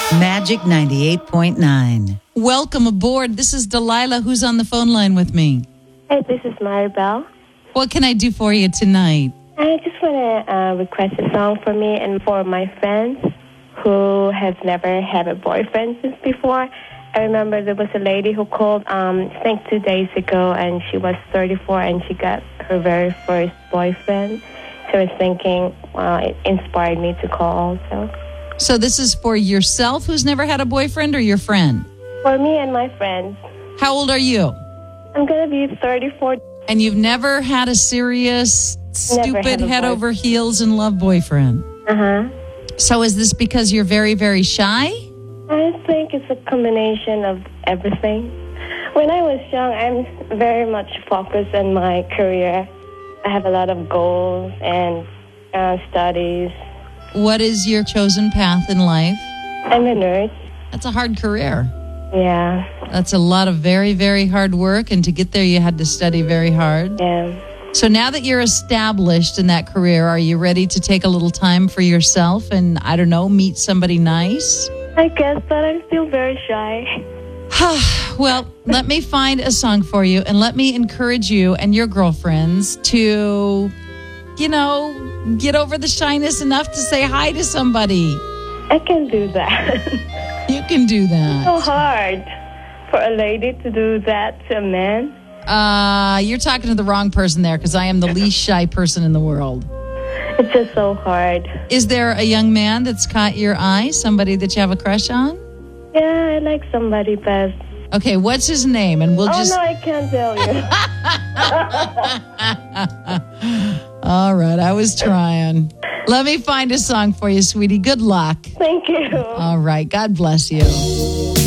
Magic 98.9. Welcome aboard. This is Delilah, who's on the phone line with me. Hey, this is Maribel. What can I do for you tonight? I just want to request a song for me and for my friends who have never had a boyfriend since before. I remember there was a lady who called, I think 2 days ago, and she was 34 and she got her very first boyfriend. So I was thinking, it inspired me to call also. So this is for yourself who's never had a boyfriend or your friend? For me and my friends. How old are you? I'm going to be 34. And you've never had a serious, stupid, head over heels in love boyfriend? Uh-huh. So is this because you're very, very shy? I think it's a combination of everything. When I was young, I'm very much focused on my career. I have a lot of goals and studies. What is your chosen path in life? I'm a nurse. That's a hard career. Yeah. That's a lot of very, very hard work. And to get there, you had to study very hard. Yeah. So now that you're established in that career, are you ready to take a little time for yourself and, I don't know, meet somebody nice? I guess, but I'm still very shy. Well, let me find a song for you and let me encourage you and your girlfriends to, get over the shyness enough to say hi to somebody. I can do that. You can do that. So hard for a lady to do that to a man. You're talking to the wrong person there because I am the least shy person in the world. It's just so hard. Is there a young man that's caught your eye? Somebody that you have a crush on? Yeah, I like somebody best. Okay, what's his name? And we'll just... Oh, no, I can't tell you. All right, I was trying. Let me find a song for you, sweetie. Good luck. Thank you. All right, God bless you.